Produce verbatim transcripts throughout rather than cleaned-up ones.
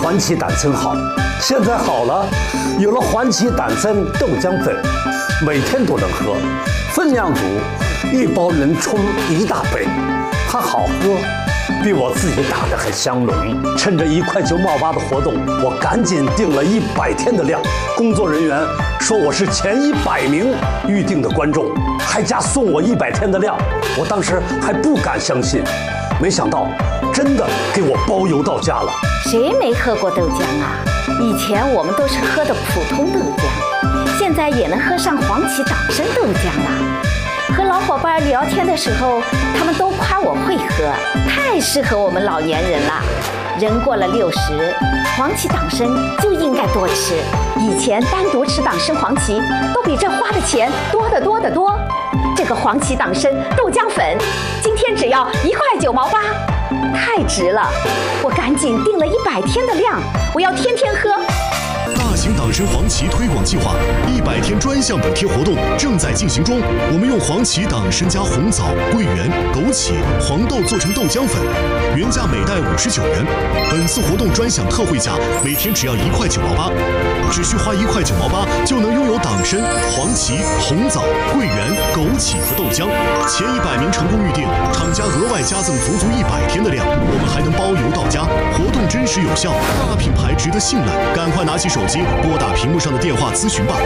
环旗胆参好，现在好了，有了环旗胆参豆浆粉，每天都能喝，分量足，一包能冲一大杯，它好喝，比我自己打的还香浓。趁着一块九毛八的活动，我赶紧订了一百天的量。工作人员说我是前一百名预定的观众，还加送我一百天的量。我当时还不敢相信，没想到真的给我包邮到家了。 谁没喝过豆浆啊？以前我们都是喝的普通豆浆，现在也能喝上黄芪党参豆浆了。和老伙伴聊天的时候，他们都夸我会喝，太适合我们老年人了。人过了六十，黄芪党参就应该多吃。以前单独吃党参黄芪，都比这花的钱多得多得多。这个黄芪党参豆浆粉，今天只要一块九毛八，太值了！我赶紧订了一百天的量，我要天天喝。 大型党参黄芪推广计划一百天专项补贴活动正在进行中。我们用黄芪党参加红枣、桂圆、枸杞、黄豆做成豆浆粉，原价每袋五十九元。本次活动专享特惠价，每天只要一块九毛八，只需花一块九毛八就能拥有党参、黄芪、红枣、桂圆、枸杞和豆浆。前一百名成功预定，厂家额外加赠足足一百天的量，我们还能包邮到家。活动真实有效，大品牌值得信赖，赶快拿起手机拨打屏幕上的电话咨询吧。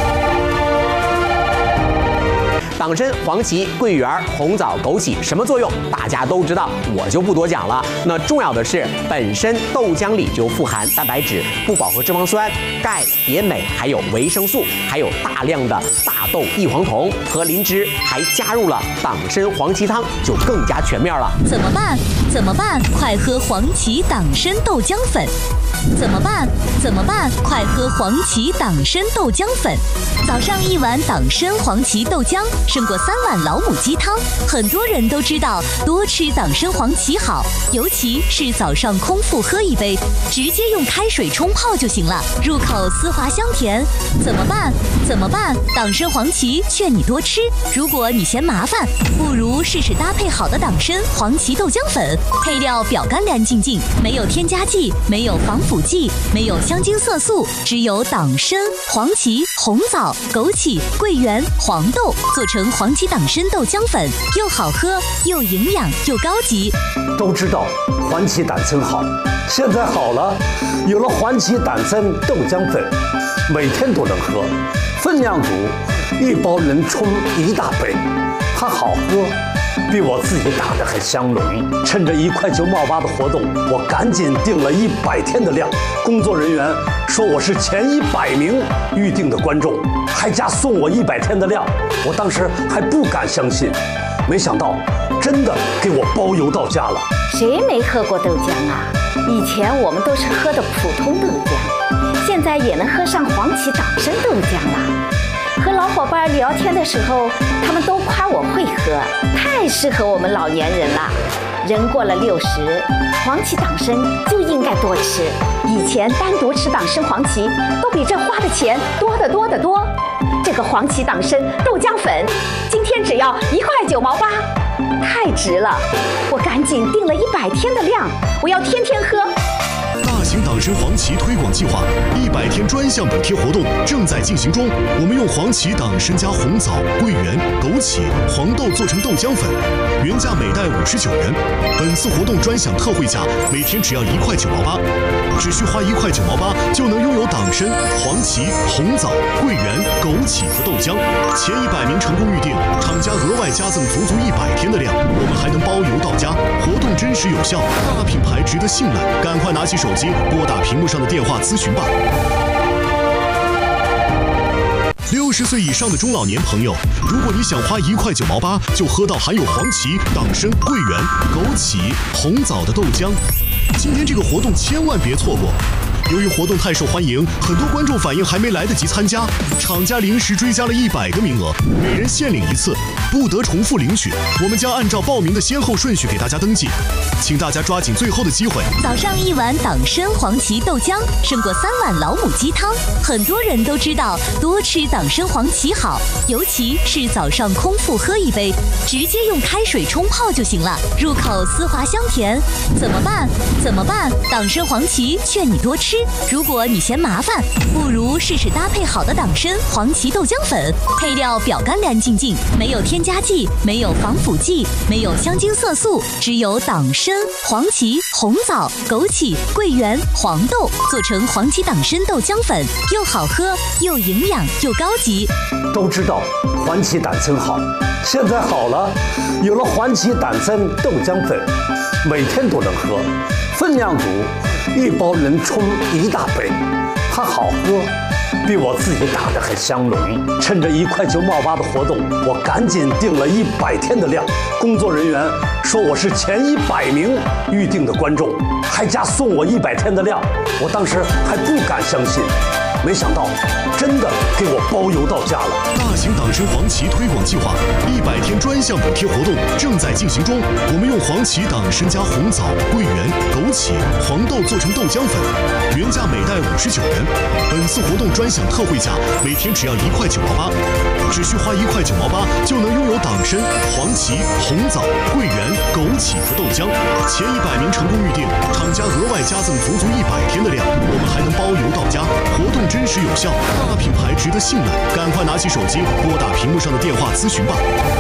党参、黄芪、桂圆、红枣、枸杞什么作用？大家都知道，我就不多讲了。那重要的是，本身豆浆里就富含蛋白质、不饱和脂肪酸、钙、碘镁，还有维生素，还有大量的大豆异黄酮和磷脂，还加入了党参黄芪汤，就更加全面了。 怎么办？怎么办？快喝黄芪党参豆浆粉！怎么办？怎么办？快喝黄芪党参豆浆粉！早上一碗党参黄芪豆浆，胜过三碗老母鸡汤。很多人都知道多吃党参黄芪好，尤其是早上空腹喝一杯，直接用开水冲泡就行了，入口丝滑香甜。怎么办？怎么办？党参黄芪劝你多吃。如果你嫌麻烦，不如试试搭配好的党参黄芪豆浆粉，配料表干干净净，没有添加剂，没有防腐剂，没有香精色素，只有党参、黄芪、红枣、枸杞、桂圆、黄豆做成黄芪党参豆浆粉，又好喝又营养又高级。 都知道环芪胆参好，现在好了，有了环芪胆参豆浆粉，每天都能喝，分量足，一包能冲一大杯，它好喝，比我自己打的还香浓。趁着一块九毛八的活动，我赶紧订了一百天的量。工作人员说我是前一百名预定的观众，还加送我一百天的量。我当时还不敢相信，没想到真的给我包邮到家了。 谁没喝过豆浆啊？以前我们都是喝的普通豆浆，现在也能喝上黄芪党参豆浆了。和老伙伴聊天的时候，他们都夸我会喝，太适合我们老年人了。人过了六十，黄芪党参就应该多吃。以前单独吃党参黄芪，都比这花的钱多得多得多。这个黄芪党参豆浆粉，今天只要一块九毛八，太值了！我赶紧订了一百天的量，我要天天喝。 大型党参黄芪推广计划一百天专项补贴活动正在进行中。我们用黄芪党参加红枣、桂圆、枸杞、黄豆做成豆浆粉，原价每袋五十九元。本次活动专享特惠价，每天只要一块九毛八，只需花一块九毛八就能拥有党参、黄芪、红枣、桂圆、枸杞和豆浆。前一百名成功预定，厂家额外加赠足足一百天的量，我们还能包邮到家。活动真实有效，大品牌值得信赖，赶快拿起手机拨打屏幕上的电话咨询吧。六十岁以上的中老年朋友，如果你想花一块九毛八就喝到含有黄芪、党参、桂圆、枸杞、红枣的豆浆，今天这个活动千万别错过。由于活动太受欢迎，很多观众反映还没来得及参加，厂家临时追加了一百个名额，每人限领一次。 不得重复领取。我们将按照报名的先后顺序给大家登记，请大家抓紧最后的机会。 早上一碗党参黄芪豆浆，胜过三碗老母鸡汤。很多人都知道多吃党参黄芪好，尤其是早上空腹喝一杯，直接用开水冲泡就行了，入口丝滑香甜。怎么办？怎么办？党参黄芪劝你多吃。如果你嫌麻烦，不如试试搭配好的党参黄芪豆浆粉，配料表干干净净，没有添加剂，没有防腐剂，没有香精色素，只有党参、黄芪、红枣、枸杞、桂圆、黄豆做成黄芪党参豆浆粉，又好喝又营养又高级。 都知道黄芪胆参好，现在好了，有了黄芪胆参豆浆粉，每天都能喝，分量足，一包能冲一大杯。它好喝，比我自己打的还香浓。趁着一块九毛八的活动，我赶紧订了一百天的量。工作人员说我是前一百名预定的观众，还加送我一百天的量。我当时还不敢相信，没想到真的给我包邮到家了。 大型党参黄芪推广计划一百天专项补贴活动正在进行中。我们用黄芪党参加红枣、桂圆、枸杞、黄豆做成豆浆粉，原价每袋五十九元。本次活动专享特惠价，每天只要一块九毛八，只需花一块九毛八就能拥有党参、黄芪、红枣、桂圆、枸杞和豆浆。前一百名成功预定，厂家额外加赠足足一百天的量，我们还能包邮到家。活动真实有效，大品牌值得信赖，赶快拿起手机拨打屏幕上的电话咨询吧。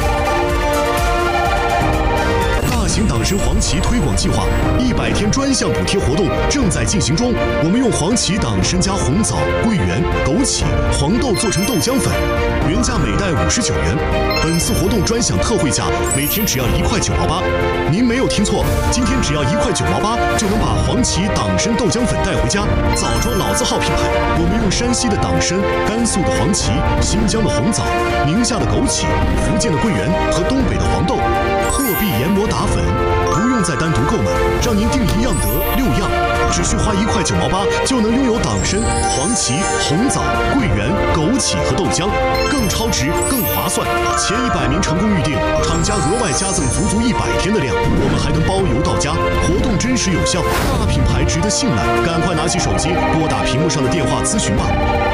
大型党参黄芪推广计划一百天专项补贴活动正在进行中。我们用黄芪党参加红枣、桂圆、枸杞、黄豆做成豆浆粉，原价每袋五十九元。本次活动专享特惠价，每天只要一块九毛八。您没有听错，今天只要一块九毛八就能把黄芪党参豆浆粉带回家。枣庄老字号品牌，我们用山西的党参、甘肃的黄芪、新疆的红枣、宁夏的枸杞、福建的桂圆和东北的黄豆，破壁研磨打粉，不用再单独购买，让您订一样得六样，只需花一块九毛八就能拥有党参、黄芪、红枣、桂圆、枸杞和豆浆，更超值、更划算。前一百名成功预定，厂家额外加赠足足一百天的量，我们还能包邮到家。活动真实有效，大品牌值得信赖，赶快拿起手机拨打屏幕上的电话咨询吧。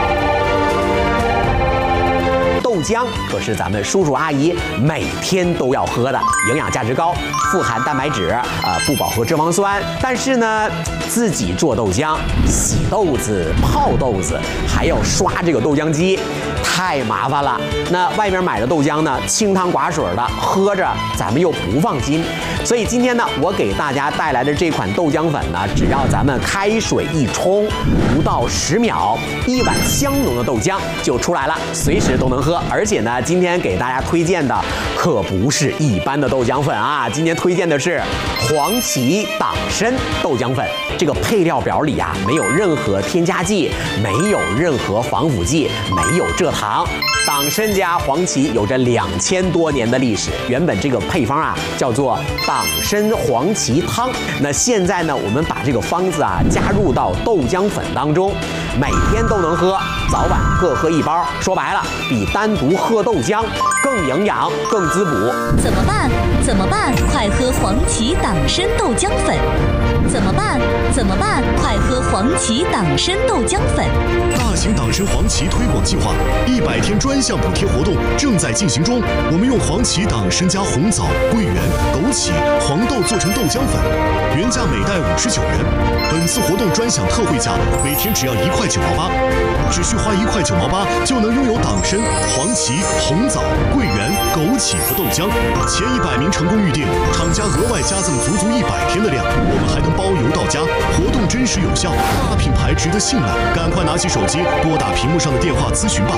豆浆可是咱们叔叔阿姨每天都要喝的，营养价值高，富含蛋白质，呃，不饱和脂肪酸。但是呢，自己做豆浆，洗豆子、泡豆子，还要刷这个豆浆机，太麻烦了。那外面买的豆浆呢，清汤寡水的，喝着咱们又不放心。所以今天呢，我给大家带来的这款豆浆粉呢，只要咱们开水一冲，不到十秒，一碗香浓的豆浆就出来了，随时都能喝。而且呢，今天给大家推荐的可不是一般的豆浆粉啊，今天推荐的是黄芪党参豆浆粉。这个配料表里啊，没有任何添加剂，没有任何防腐剂，没有蔗糖。党参加黄芪有着两千多年的历史，原本这个配方啊叫做党参黄芪汤。那现在呢，我们把这个方子啊加入到豆浆粉当中，每天都能喝，早晚各喝一包。说白了，比单独喝豆浆更营养、更滋补。 怎么办？怎么办？快喝黄芪党参豆浆粉。怎么办？怎么办？快喝黄芪党参豆浆粉。 大型党参黄芪推广计划一百天专项补贴活动正在进行中。我们用黄芪党参加红枣、桂圆、枸杞、黄豆做成豆浆粉，原价每袋五十九元。本次活动专享特惠价，每天只要一块九毛八，只需花一块九毛八就能拥有党参、黄芪、红枣、桂圆、枸杞和豆浆。前一百名成功预定，厂家额外加赠足足一百天的量，我们还能包邮到家。活动真实有效，大品牌值得信赖，赶快拿起手机拨打屏幕上的电话咨询吧。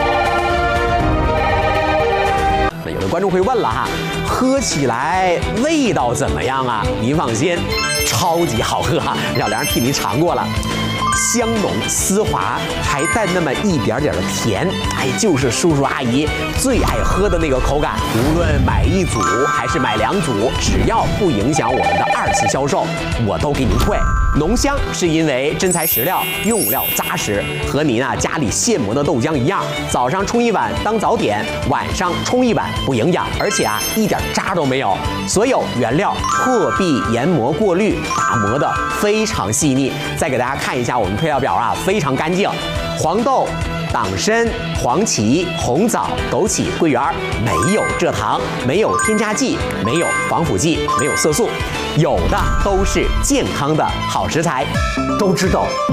有的观众会问了哈，喝起来味道怎么样啊？您放心，超级好喝哈，小梁替您尝过了。香浓丝滑，还带那么一点点的甜，哎，就是叔叔阿姨最爱喝的那个口感。无论买一组还是买两组，只要不影响我们的二次销售，我都给您退。 浓香是因为真材实料，用料扎实，和您啊家里现磨的豆浆一样，早上冲一碗当早点，晚上冲一碗不营养，而且啊一点渣都没有。所有原料破壁研磨过滤，打磨的非常细腻。再给大家看一下我们配料表啊，非常干净。黄豆、党参、黄芪、红枣、枸杞、桂圆，没有蔗糖，没有添加剂，没有防腐剂，没有色素，有的都是健康的好食材。 都知道